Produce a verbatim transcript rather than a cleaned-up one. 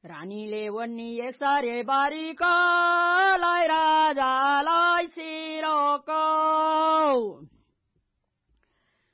रानीले वन्नी एक सरे बारीको लाई राजालाई सिरोको